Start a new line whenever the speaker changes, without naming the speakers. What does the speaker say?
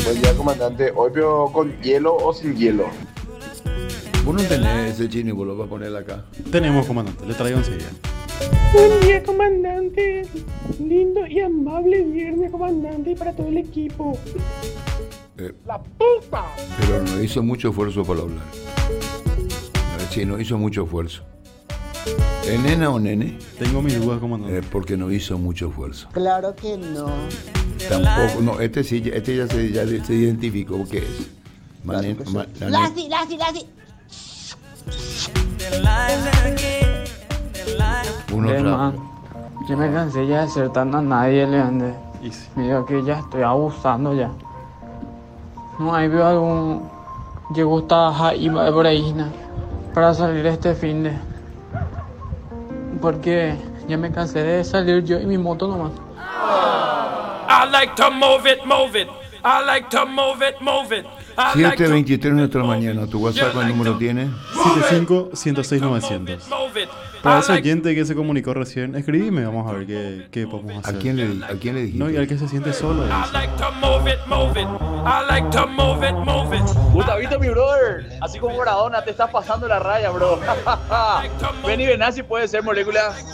Buen día, comandante. ¿Hoy veo con hielo o sin hielo?
Vos no tenés ese chino y vos lo vas a poner acá.
Tenemos, comandante, le traigo enseguida.
Buen día, comandante. Lindo y amable viernes, comandante, y para todo el equipo. ¡La puta!
Pero no hizo mucho esfuerzo para hablar. El chino hizo mucho esfuerzo. ¿Es nena o nene?
Tengo mis dudas, comandante.
Porque no hizo mucho esfuerzo.
Claro que no.
Tampoco, no, este sí, este ya se identificó qué es.
Lassi.
Uno
Man, yo me cansé ya de ser tan a nadie, Leandro.
Y sí.
Me digo que ya estoy abusando ya. No, ahí veo algún... Llegó esta ahí por ahí, ¿no? Para salir este fin de... Porque ya me cansé de salir yo y mi moto nomás.
I like to move it, move it. I like to move it, move it.
7:23 de nuestra mañana. ¿Tu WhatsApp cuál número tiene?
75-106-900. Para ese oyente que se comunicó recién, escribime, vamos a ver qué podemos
¿A
hacer.
quién le dijiste?
No, y al que se siente solo.
I like to move it, move it. I like to move it, move it.
Gustavito, mi brother, así como Maradona, te estás pasando la raya, bro. Benny Benassi puede ser molécula.